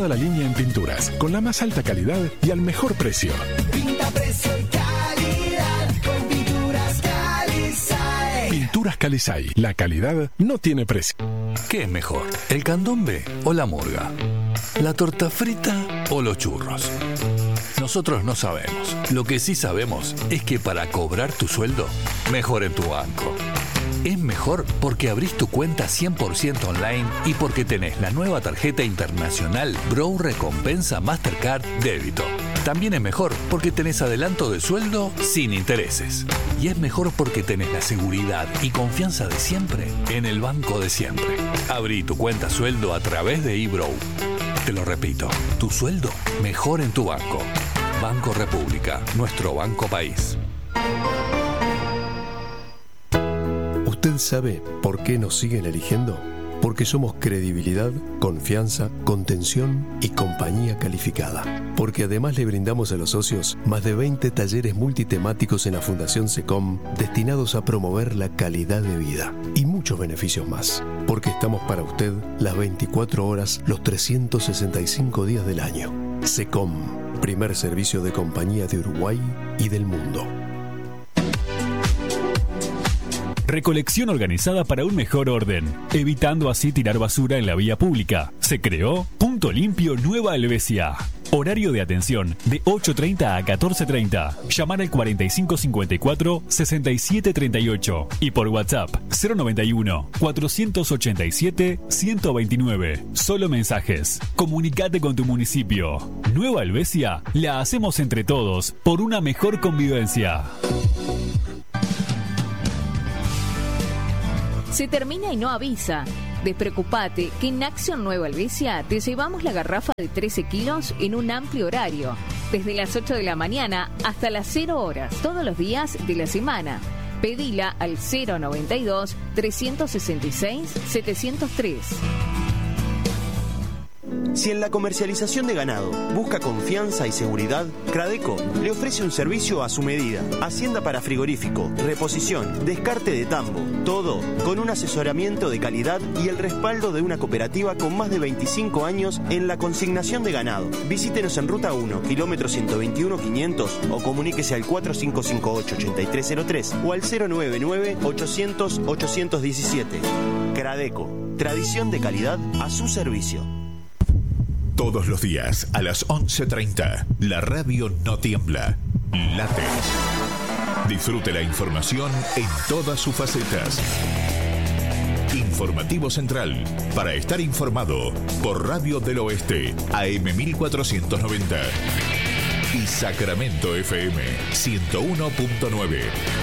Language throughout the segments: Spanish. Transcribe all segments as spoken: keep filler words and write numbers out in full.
toda la línea en pinturas, con la más alta calidad y al mejor precio. Pinta, precio y calidad con Pinturas Calizay. Pinturas Calizay. La calidad no tiene precio. ¿Qué es mejor, el candombe o la murga? ¿La torta frita o los churros? Nosotros no sabemos. Lo que sí sabemos es que para cobrar tu sueldo, mejor en tu banco. Es mejor porque abrís tu cuenta cien por ciento online y porque tenés la nueva tarjeta internacional Bro Recompensa Mastercard Débito. También es mejor porque tenés adelanto de sueldo sin intereses. Y es mejor porque tenés la seguridad y confianza de siempre en el banco de siempre. Abrí tu cuenta sueldo a través de eBrow. Te lo repito, tu sueldo mejor en tu banco. Banco República, nuestro banco país. ¿Usted sabe por qué nos siguen eligiendo? Porque somos credibilidad, confianza, contención y compañía calificada. Porque además le brindamos a los socios más de veinte talleres multitemáticos en la Fundación SECOM destinados a promover la calidad de vida y muchos beneficios más. Porque estamos para usted las veinticuatro horas, los trescientos sesenta y cinco días del año. SECOM, primer servicio de compañía de Uruguay y del mundo. Recolección organizada para un mejor orden, evitando así tirar basura en la vía pública. Se creó Punto Limpio Nueva Helvecia. Horario de atención de ocho treinta a catorce treinta. Llamar al cuarenta y cinco cincuenta y cuatro sesenta y siete treinta y ocho y por WhatsApp cero noventa y uno cuatrocientos ochenta y siete ciento veintinueve. Solo mensajes. Comunicate con tu municipio. Nueva Helvecia la hacemos entre todos por una mejor convivencia. Se termina y no avisa. Despreocupate que en Acción Nueva Helvecia te llevamos la garrafa de trece kilos en un amplio horario, desde las ocho de la mañana hasta las cero horas, todos los días de la semana. Pedila al cero noventa y dos trescientos sesenta y seis setecientos tres. Si en la comercialización de ganado busca confianza y seguridad, Cradeco le ofrece un servicio a su medida. Hacienda para frigorífico, reposición, descarte de tambo, todo con un asesoramiento de calidad y el respaldo de una cooperativa con más de veinticinco años en la consignación de ganado. Visítenos en Ruta uno, kilómetro ciento veintiuno quinientos o comuníquese al cuatro cinco cinco ocho ocho tres cero tres o al cero nueve nueve ochocientos ochocientos diecisiete. Cradeco, tradición de calidad a su servicio. Todos los días a las once treinta, la radio no tiembla, late. Disfrute la información en todas sus facetas. Informativo Central, para estar informado, por Radio del Oeste, A M mil cuatrocientos noventa. Y Sacramento F M, ciento uno punto nueve.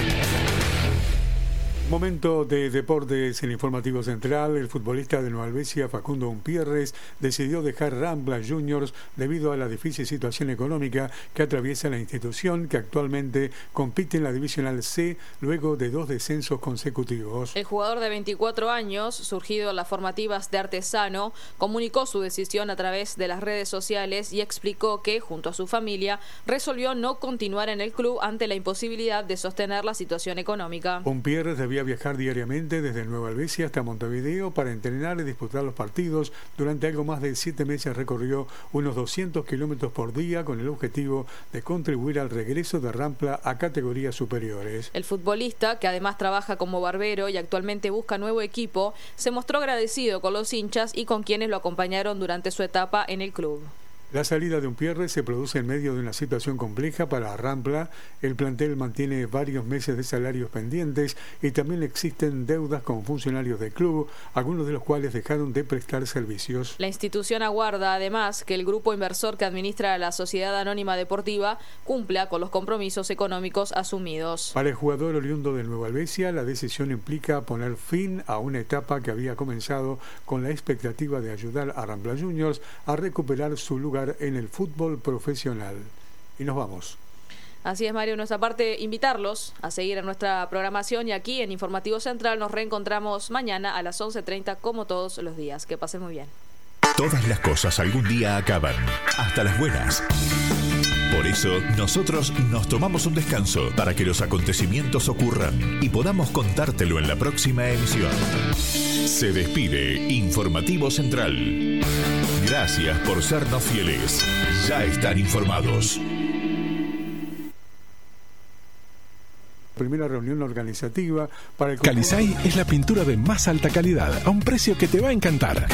Momento de deportes en Informativo Central. El futbolista de Nueva Helvecia, Facundo Umpierres, decidió dejar Rampla Juniors debido a la difícil situación económica que atraviesa la institución, que actualmente compite en la Divisional C luego de dos descensos consecutivos. El jugador de veinticuatro años, surgido en las formativas de Artesano, comunicó su decisión a través de las redes sociales y explicó que, junto a su familia, resolvió no continuar en el club ante la imposibilidad de sostener la situación económica. Umpierres debía viajar diariamente desde Nueva Helvecia hasta Montevideo para entrenar y disputar los partidos. Durante algo más de siete meses recorrió unos doscientos kilómetros por día con el objetivo de contribuir al regreso de Rampla a categorías superiores. El futbolista, que además trabaja como barbero y actualmente busca nuevo equipo, se mostró agradecido con los hinchas y con quienes lo acompañaron durante su etapa en el club. La salida de Umpierres se produce en medio de una situación compleja para Rampla. El plantel mantiene varios meses de salarios pendientes y también existen deudas con funcionarios del club, algunos de los cuales dejaron de prestar servicios. La institución aguarda además que el grupo inversor que administra la Sociedad Anónima Deportiva cumpla con los compromisos económicos asumidos. Para el jugador oriundo de Nueva Helvecia, la decisión implica poner fin a una etapa que había comenzado con la expectativa de ayudar a Rampla Juniors a recuperar su lugar en el fútbol profesional. Y nos vamos. Así es, Mario. De nuestra parte, invitarlos a seguir en nuestra programación y aquí en Informativo Central nos reencontramos mañana a las once treinta como todos los días. Que pasen muy bien. Todas las cosas algún día acaban, hasta las buenas. Por eso, nosotros nos tomamos un descanso para que los acontecimientos ocurran y podamos contártelo en la próxima emisión. Se despide Informativo Central. Gracias por sernos fieles. Ya están informados. Primera reunión organizativa para el Calisay es la pintura de más alta calidad a un precio que te va a encantar.